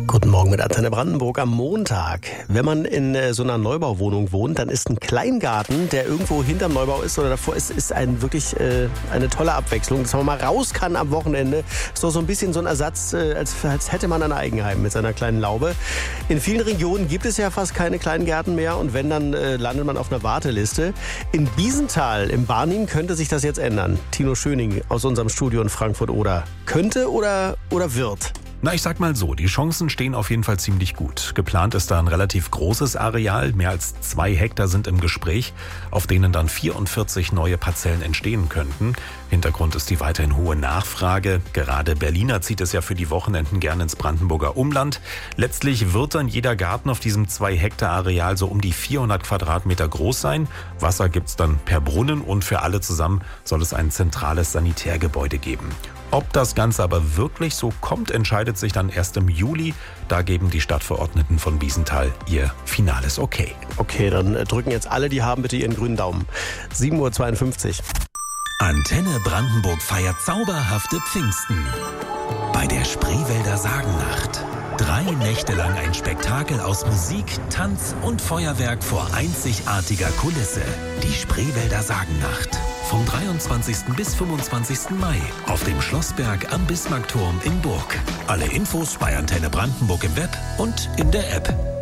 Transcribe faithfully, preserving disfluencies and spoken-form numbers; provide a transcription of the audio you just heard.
Guten Morgen mit Antenne Brandenburg am Montag. Wenn man in äh, so einer Neubauwohnung wohnt, dann ist ein Kleingarten, der irgendwo hinterm Neubau ist oder davor ist, ist ein wirklich äh, eine tolle Abwechslung. Dass man mal raus kann am Wochenende, ist doch so ein bisschen so ein Ersatz, äh, als, als hätte man ein Eigenheim mit seiner kleinen Laube. In vielen Regionen gibt es ja fast keine Kleingärten mehr und wenn, dann äh, landet man auf einer Warteliste. In Biesenthal im Barnim könnte sich das jetzt ändern. Tino Schöning aus unserem Studio in Frankfurt-Oder. Könnte oder, oder wird? Na, ich sag mal so, die Chancen stehen auf jeden Fall ziemlich gut. Geplant ist da ein relativ großes Areal, mehr als zwei Hektar sind im Gespräch, auf denen dann vierundvierzig neue Parzellen entstehen könnten. Hintergrund ist die weiterhin hohe Nachfrage. Gerade Berliner zieht es ja für die Wochenenden gerne ins Brandenburger Umland. Letztlich wird dann jeder Garten auf diesem zwei Hektar Areal so um die vierhundert Quadratmeter groß sein. Wasser gibt's dann per Brunnen und für alle zusammen soll es ein zentrales Sanitärgebäude geben. Ob das Ganze aber wirklich so kommt, entscheidet sich dann erst im Juli. Da geben die Stadtverordneten von Biesenthal ihr finales Okay. Okay, dann drücken jetzt alle, die haben, bitte ihren grünen Daumen. sieben Uhr zweiundfünfzig. Antenne Brandenburg feiert zauberhafte Pfingsten. Bei der Spreewälder Sagennacht. Drei Nächte lang ein Spektakel aus Musik, Tanz und Feuerwerk vor einzigartiger Kulisse. Die Spreewälder Sagennacht. Vom dreiundzwanzigsten bis fünfundzwanzigsten Mai auf dem Schlossberg am Bismarckturm in Burg. Alle Infos bei Antenne Brandenburg im Web und in der App.